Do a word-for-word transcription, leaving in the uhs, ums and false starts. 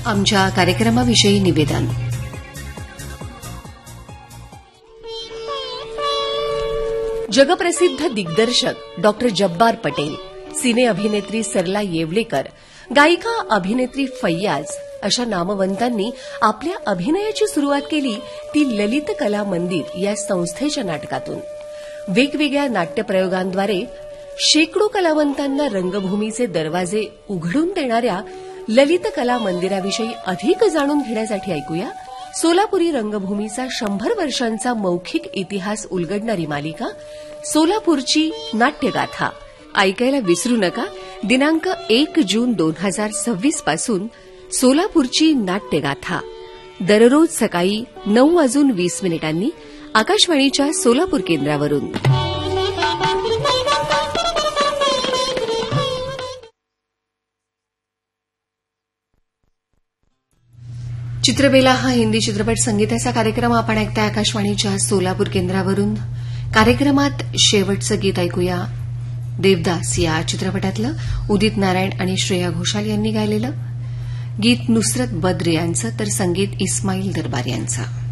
आमच्या कार्यक्रमाविषयी निवेदन. जगप्रसिद्ध दिग्दर्शक डॉक्टर जब्बार पटेल, सिने अभिनेत्री सरला येवलेकर, गायिका अभिनेत्री फैयाज अशा नामवंतांनी आपल्या अभिनयाची सुरुवात केली ती ललित कला मंदिर या संस्थेच्या नाटकातून. वेगवेगळ्या नाट्यप्रयोगांद्वारे शेकडो कलावंतांना रंगभूमीचे दरवाजे उघडून देणाऱ्या ललित कला मंदिराविषयी अधिक जाणून घेण्यासाठी ऐकूया सोलापुरी रंगभूमीचा शंभर वर्षांचा मौखिक इतिहास उलगडणारी मालिका सोलापूरची नाट्यगाथा. ऐकायला विसरू नका. दिनांक एक जून दोन हजार सव्वीस पासून सोलापूरची नाट्यगाथा दररोज सकाळी नऊ वाजून वीस मिनिटांनी आकाशवाणीच्या सोलापूर केंद्रावरून. चित्रबेला हा हिंदी चित्रपट संगीताचा कार्यक्रम आपण ऐकताय आकाशवाणीच्या सोलापूर केंद्रावरून. कार्यक्रमात शेवटचं गीत ऐकूया देवदास या चित्रपटातलं उदित नारायण आणि श्रेया घोषाल यांनी गायलेलं गीत. नुसरत बद्र यांचं तर संगीत इस्माईल दरबार यांचं.